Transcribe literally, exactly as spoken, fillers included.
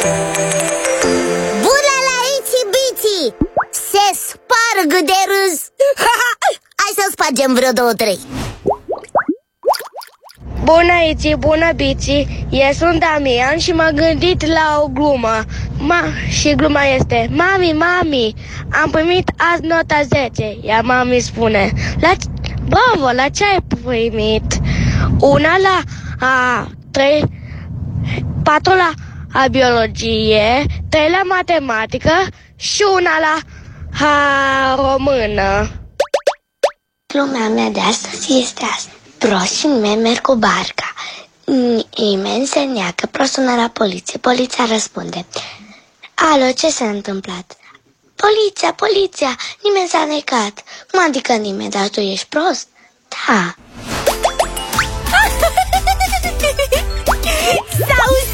Bună la Itsy Bitsy! Se sparg de râs. Hai să spargem vreo două, trei. Bună, Itsy, bună, Bitsy. Eu sunt Damian și m-am gândit la o glumă. Ma, și gluma este: Mami, mami, am primit azi nota zece. Iar mami spune: la bravo, la ce ai primit? Una la a trei, patru la a biologie, trei la matematică și una la a română. Glumea mea de astăzi este asta: prost și nimeni merg cu barca. Nimeni se neacă, prost sună la poliție. Poliția răspunde: alo, ce s-a întâmplat? Poliția, poliția, nimeni s-a necat. Cum adică nimeni, dar tu ești prost? Da.